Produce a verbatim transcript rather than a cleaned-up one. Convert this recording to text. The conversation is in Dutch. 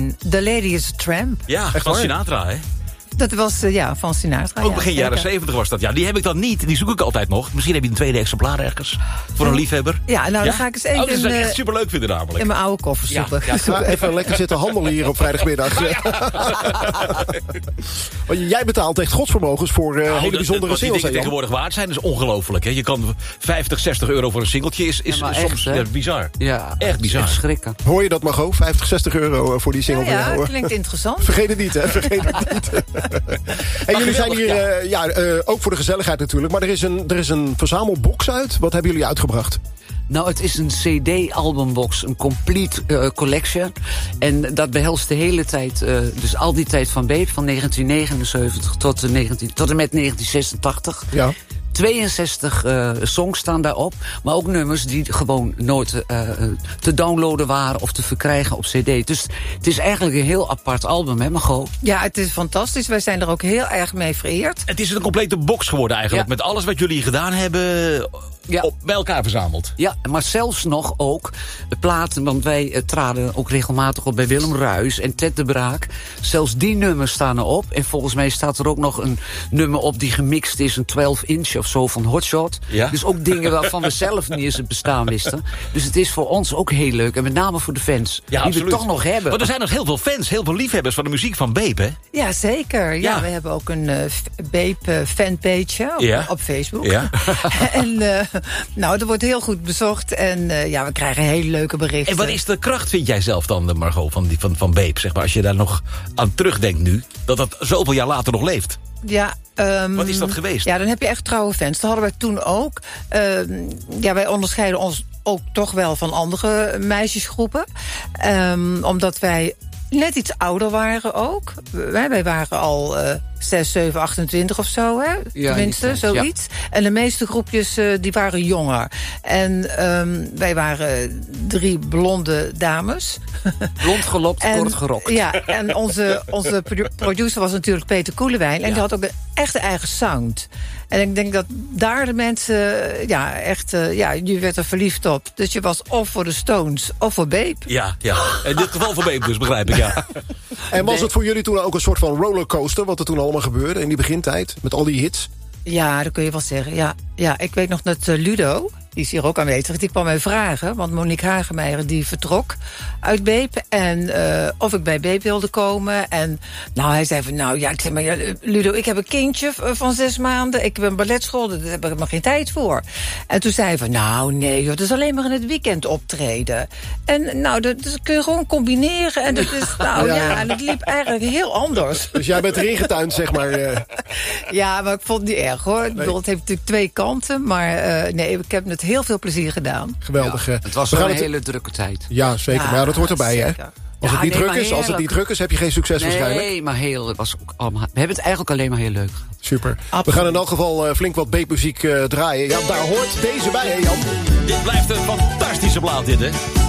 dertien. The Lady is a Tramp. Ja, Echt van waar? Sinatra, hè? Dat was uh, ja, van Sinatra. Ook ja, begin jaren zeker. zeventig was dat. Ja, die heb ik dan niet. Die zoek ik altijd nog. Misschien heb je een tweede exemplaar ergens. Voor een liefhebber. Ja, nou dan Ja? ga ik eens Oh, even dat zou ik uh, echt superleuk vinden namelijk. in mijn oude koffer Ja, zoeken. ja. Ga even lekker zitten handelen hier op vrijdagmiddag. Want jij betaalt echt godsvermogens voor uh, Nou, hele dat- bijzondere wat die singles. dingen hè, Jan? tegenwoordig waard zijn, is ongelooflijk. Hè? Je kan vijftig, zestig euro voor een singeltje. Is, is Ja, maar soms echt, hè? ja, bizar. Ja, Echt bizar. Echt schrikken. Hoor je dat, Margot? vijftig, zestig euro voor die Ja, single van ja, jou. hoor. klinkt interessant. Vergeet het niet, hè? Vergeet het niet. En jullie zijn hier, uh, ja, uh, ook voor de gezelligheid natuurlijk. Maar er is, een, er is een verzamelbox uit. Wat hebben jullie uitgebracht? Nou, het is een C D-albumbox, een complete uh, collection. En dat behelst de hele tijd, uh, dus al die tijd van Babe, van negentien negenenzeventig tot, uh, negentien, tot en met negentien zesentachtig. Ja. tweeënzestig uh, songs staan daarop, maar ook nummers die gewoon nooit uh, te downloaden waren of te verkrijgen op cd. Dus het is eigenlijk een heel apart album, hè Margot? Ja, het is fantastisch. Wij zijn er ook heel erg mee vereerd. Het is een complete box geworden eigenlijk. Ja. Met alles wat jullie gedaan hebben Ja. op, bij elkaar verzameld. Ja, maar zelfs nog ook de platen, want wij uh, traden ook regelmatig op bij Willem Ruijs en Ted de Braak. Zelfs die nummers staan erop. En volgens mij staat er ook nog een nummer op die gemixt is, een twaalf inch of zo van Hotshot. Ja. Dus ook dingen waarvan we zelf niet eens het bestaan wisten. Dus het is voor ons ook heel leuk. En met name voor de fans, Ja, die absoluut. we toch nog hebben. Want er zijn nog heel veel fans, heel veel liefhebbers van de muziek van Babe, hè? Ja, zeker. Ja, Ja. we hebben ook een uh, Babe uh, fanpage op, Ja. op Facebook. Ja. en uh, nou, er wordt heel goed bezocht. En uh, ja, we krijgen hele leuke berichten. En wat is de kracht, vind jij zelf dan, Margot, van, die, van, van Babe? Zeg maar, als je daar nog aan terugdenkt nu, dat dat zoveel jaar later nog leeft. Ja, um, Wat is dat geweest? Ja, dan heb je echt trouwe fans. Dat hadden wij toen ook. Um, ja, wij onderscheiden ons ook toch wel van andere meisjesgroepen. Um, omdat wij net iets ouder waren ook. Wij, wij waren al uh, zes, zeven, achtentwintig of zo, hè? Ja, Tenminste, die tijd, zoiets. En de meeste groepjes uh, die waren jonger. En um, wij waren drie blonde dames. Blond gelopt, En- kort gerokt. Ja, en onze, onze produ- producer was natuurlijk Peter Koelewijn. En Ja. die had ook een echte eigen sound. En ik denk dat daar de mensen, ja, echt, uh, ja, je werd er verliefd op. Dus je was of voor de Stones, of voor Babe. Ja, ja. In dit geval voor Babe dus, begrijp ik, ja. En was het voor jullie toen ook een soort van rollercoaster... wat er toen allemaal gebeurde in die begintijd? Met al die hits? Ja, dat kun je wel zeggen. Ja, ja, ik weet nog dat uh, Ludo, die is hier ook aanwezig, die kwam mij vragen. Want Monique Hagemeijer die vertrok uit Babe. En uh, of ik bij Babe wilde komen. En nou, hij zei van, nou ja, ik zeg maar, ja, Ludo, ik heb een kindje van zes maanden. Ik heb een balletschool, daar heb ik maar geen tijd voor. En toen zei hij van, nou nee, joh, dat is alleen maar in het weekend optreden. En nou, dat, dat kun je gewoon combineren. En dat is, nou Ja, ja, ja. en het liep eigenlijk heel anders. Dus jij bent erin getuind, zeg maar. Uh, Ja, maar ik vond het niet erg, hoor. Ik bedoel, het heeft natuurlijk twee kanten. Maar uh, nee, ik heb met heel veel plezier gedaan. geweldig. eh. Het was We wel gaan een het- hele drukke tijd. Ja, zeker. Ja, maar ja, dat hoort erbij, hè? zeker. Als, Ja, het niet nee, druk maar is, als het heerlijk. niet druk is, heb je geen succes waarschijnlijk. Nee, maar heel, het was ook allemaal, we hebben het eigenlijk alleen maar heel leuk gehad. Super. We Absoluut. gaan in elk geval uh, flink wat Babe-muziek uh, draaien. Ja, daar hoort deze bij, hè Jan? Dit blijft een fantastische plaat, dit, hè?